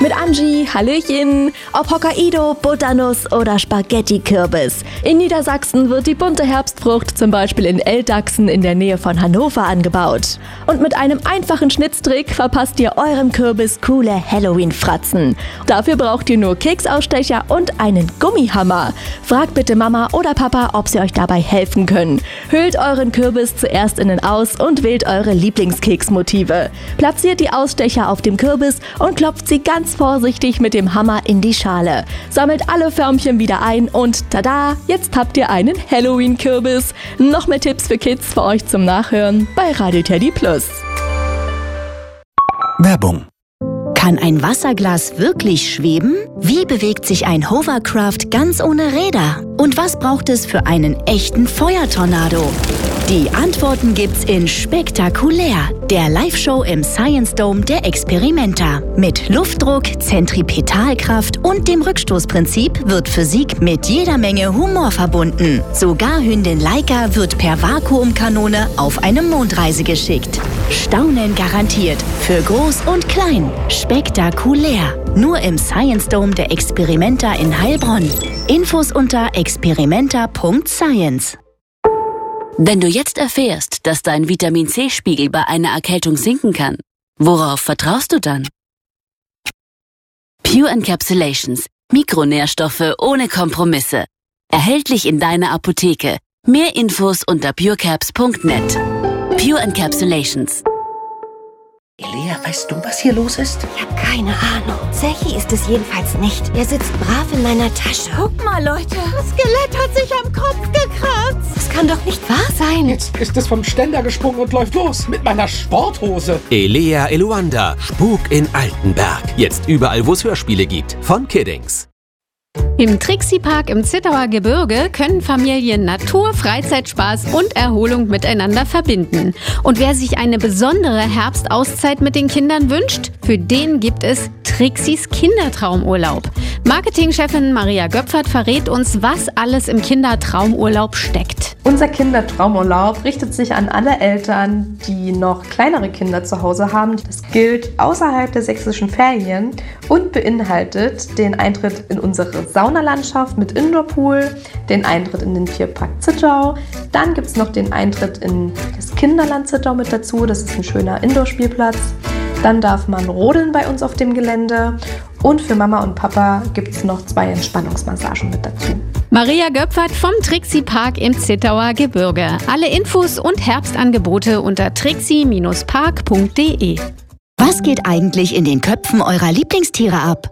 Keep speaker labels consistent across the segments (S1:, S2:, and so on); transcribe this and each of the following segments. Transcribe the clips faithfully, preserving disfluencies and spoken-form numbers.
S1: Mit Angie, Hallöchen. Ob Hokkaido, Butternuss oder Spaghetti-Kürbis. In Niedersachsen wird die bunte Herbstfrucht zum Beispiel in Eltachsen in der Nähe von Hannover angebaut. Und mit einem einfachen Schnitztrick verpasst ihr eurem Kürbis coole Halloween-Fratzen. Dafür braucht ihr nur Keksausstecher und einen Gummihammer. Fragt bitte Mama oder Papa, ob sie euch dabei helfen können. Hüllt euren Kürbis zuerst innen aus und wählt eure Lieblingskeksmotive. Platziert die Ausstecher auf dem Kürbis und klopft sie ganz vorsichtig mit dem Hammer in die Schale. Sammelt alle Förmchen wieder ein und tada, jetzt habt ihr einen Halloween-Kürbis. Noch mehr Tipps für Kids für euch zum Nachhören bei Radio Teddy Plus.
S2: Werbung.
S3: Kann ein Wasserglas wirklich schweben? Wie bewegt sich ein Hovercraft ganz ohne Räder? Und was braucht es für einen echten Feuertornado? Die Antworten gibt's in Spektakulär, der Live-Show im Science Dome der Experimenta. Mit Luftdruck, Zentripetalkraft und dem Rückstoßprinzip wird Physik mit jeder Menge Humor verbunden. Sogar Hündin Laika wird per Vakuumkanone auf eine Mondreise geschickt. Staunen garantiert, für groß und klein. Spektakulär. Nur im Science Dome der Experimenta in Heilbronn. Infos unter experimenta punkt science.
S4: Wenn du jetzt erfährst, dass dein Vitamin-C-Spiegel bei einer Erkältung sinken kann, worauf vertraust du dann? Pure Encapsulations. Mikronährstoffe ohne Kompromisse. Erhältlich in deiner Apotheke. Mehr Infos unter purecaps punkt net. Pure Encapsulations.
S5: Elia, weißt du, was hier los ist?
S6: Ich habe keine Ahnung. Zechi ist es jedenfalls nicht. Er sitzt brav in meiner Tasche. Guck mal, Leute. Das Skelett hat sich am Kopf gekratzt. Das kann doch nicht wahr sein.
S5: Jetzt ist es vom Ständer gesprungen und läuft los. Mit meiner Sporthose.
S7: Elia Eluanda. Spuk in Altenberg. Jetzt überall, wo es Hörspiele gibt. Von Kiddings.
S8: Im Trixie-Park im Zittauer Gebirge können Familien Natur, Freizeitspaß und Erholung miteinander verbinden. Und wer sich eine besondere Herbstauszeit mit den Kindern wünscht, für den gibt es Trixis Kindertraumurlaub. Marketingchefin Maria Göpfert verrät uns, was alles im Kindertraumurlaub steckt.
S9: Unser Kindertraumurlaub richtet sich an alle Eltern, die noch kleinere Kinder zu Hause haben. Das gilt außerhalb der sächsischen Ferien und beinhaltet den Eintritt in unsere Saunalandschaft mit Indoorpool, den Eintritt in den Tierpark Zittau. Dann gibt es noch den Eintritt in das Kinderland Zittau mit dazu. Das ist ein schöner Indoor-Spielplatz. Dann darf man rodeln bei uns auf dem Gelände. Und für Mama und Papa gibt es noch zwei Entspannungsmassagen mit dazu.
S8: Maria Göpfert vom Trixie-Park im Zittauer Gebirge. Alle Infos und Herbstangebote unter trixie Bindestrich park punkt de.
S3: Was geht eigentlich in den Köpfen eurer Lieblingstiere ab?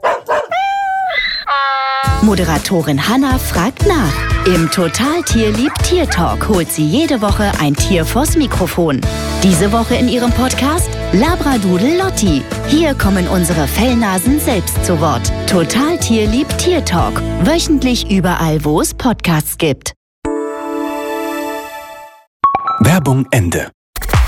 S3: Moderatorin Hanna fragt nach. Im Total Tierlieb Tier Talk holt sie jede Woche ein Tier vors Mikrofon. Diese Woche in ihrem Podcast Labradoodle Lotti. Hier kommen unsere Fellnasen selbst zu Wort. Total Tierlieb Tier Talk. Wöchentlich überall, wo es Podcasts gibt.
S2: Werbung Ende.